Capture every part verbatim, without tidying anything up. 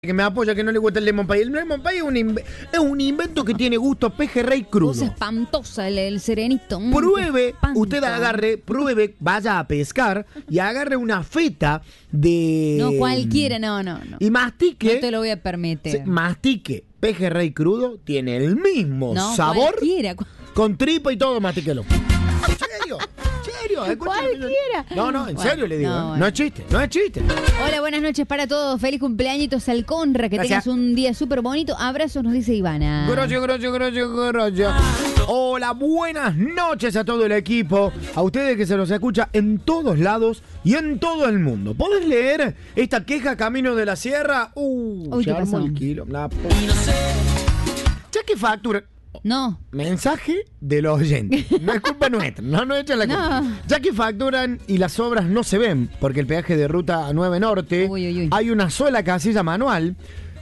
Que me apoya que no le gusta el lemon pie. El lemon pie es un, inv- es un invento que tiene gusto pejerrey crudo. Cosa espantosa el, el serenito. Mm, Pruebe, espanto. usted agarre, pruebe, vaya a pescar y agarre una feta de... No, cualquiera, no, no, no. Y mastique. No te lo voy a permitir. se- mastique pejerrey crudo, tiene el mismo No, sabor. cualquiera. Con tripa y todo, mastíquelo. ¿En serio? ¿En serio? Escúchame. Cualquiera. No, no, en Bueno, serio le digo. no, ¿eh? bueno. No es chiste, no es chiste. Hola, buenas noches para todos. Feliz cumpleañitos al Conra. Que Gracias. tengas un día súper bonito. Abrazos, nos dice Ivana. Gracias, gracias, gracias, gracias. Hola, buenas noches a todo el equipo. A ustedes que se los escucha en todos lados y en todo el mundo. ¿Podés leer esta queja Camino de la Sierra? Uh, Uy, se ¿qué armó pasó? el kilo. La po- Ya que factura. No. Mensaje de los oyentes. No es culpa nuestra. No nos echan la culpa. No. Ya que facturan y las obras no se ven, porque el peaje de ruta nueve Norte Uy, uy, uy. hay una sola casilla manual.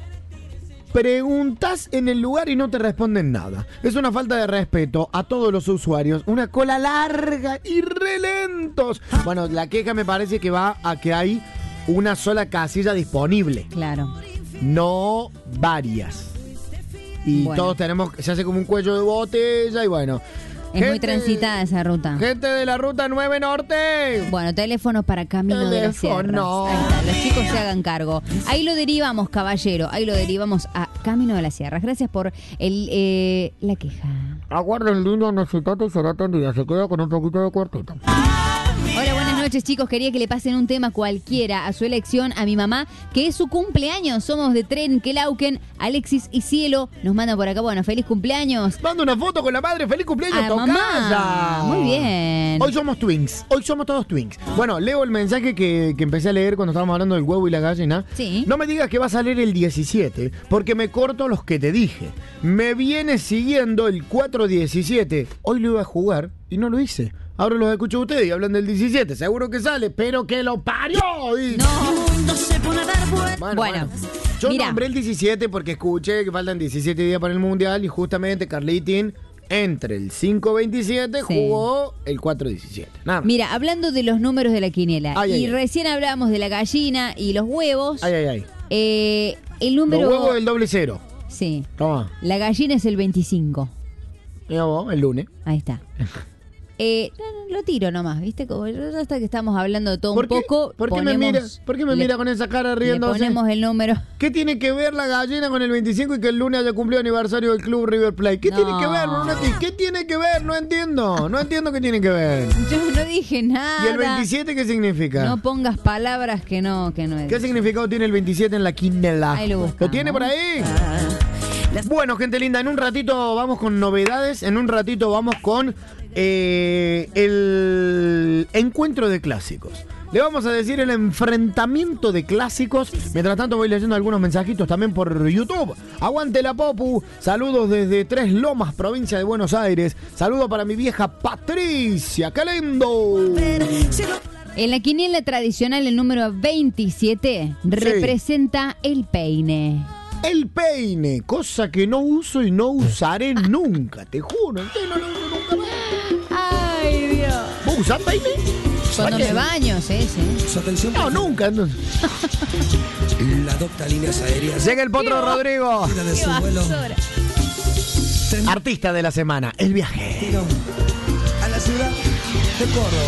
Preguntas en el lugar y no te responden nada. Es una falta de respeto a todos los usuarios. Una cola larga y relentos. Bueno, la queja me parece que va a que hay una sola casilla disponible, Claro. no varias. Y Bueno. todos tenemos, se hace como un cuello de botella y bueno. Es muy Gente- transitada esa ruta. Gente de la ruta nueve Norte. Bueno, teléfono para Camino de la Sierra. Teléfono. Ahí está, los chicos se hagan cargo. Ahí lo derivamos, caballero. Ahí lo derivamos a Camino de la Sierra. Gracias por el eh, la queja. Aguarden lindo, necesitate y será atendida. Se queda con un poquito de cuartito. Hola, buenas noches, chicos. Quería que le pasen un tema cualquiera a su elección a mi mamá, que es su cumpleaños. Somos de Tren, Quelauquen, Alexis y Cielo. Nos mandan por acá. Bueno, feliz cumpleaños. Manda una foto con la madre. ¡Feliz cumpleaños, A tocaya! mamá. Muy bien. Hoy somos twins. Hoy somos todos twins. Bueno, leo el mensaje que, que empecé a leer cuando estábamos hablando del huevo y la gallina. Sí. No me digas que va a salir el diecisiete, porque me corto los que te dije. Me viene siguiendo el cuatro diecisiete. Hoy lo iba a jugar y no lo hice. Ahora los escucho a ustedes y hablan del diecisiete. Seguro que sale, pero que lo parió. Y- No. Bueno, Bueno, yo mira. nombré el diecisiete porque escuché que faltan diecisiete días para el Mundial y justamente Carlitín entre el cinco veintisiete Sí. jugó el cuatro diecisiete. Nada más. Mira, hablando de los números de la quiniela, Ay, ay, y ay. recién hablábamos de la gallina y los huevos. Ay, ay, ay. eh, el Los número. huevos del doble cero. Sí. Toma. La gallina es el veinticinco. Mira vos, el lunes. Ahí está. Eh, no, no, lo tiro nomás, ¿viste? Como ya hasta que estamos hablando de todo ¿Por un qué, poco. ¿por qué me ponemos- mira, ¿por qué me le- mira con esa cara Le riéndose? ponemos el número. ¿Qué tiene que ver la gallina con el veinticinco y que el lunes haya cumplido aniversario del club River Plate? ¿Qué No. tiene que ver, Brunetti? ¿Qué tiene que ver? No entiendo. No entiendo qué tiene que ver. Yo no dije nada. ¿Y el veintisiete qué significa? No pongas palabras que no, que no es. ¿Qué significado tiene el veintisiete en la quinela? Ahí lo buscamos. tiene por ahí? Bueno, gente linda, en un ratito vamos con novedades, en un ratito vamos con eh, el encuentro de clásicos. Le vamos a decir el enfrentamiento de clásicos. Mientras tanto voy leyendo algunos mensajitos también por YouTube. Aguante la Popu. Saludos desde Tres Lomas, provincia de Buenos Aires. Saludo para mi vieja Patricia. ¡Qué lindo! En la quiniela tradicional, el número veintisiete representa el peine. El peine, cosa que no uso y no usaré nunca, te juro. Yo no lo uso nunca más. Ay, Dios. ¿Vos usás peine? Cuando ¿Para me qué? baño, sí, sí. Su atención, No, nunca. no. la adopta líneas aéreas. Llega el Potro Rodrigo, Tira de Qué su vuelo. basura. artista de la semana, el viajero. Tiro a la ciudad de Córdoba.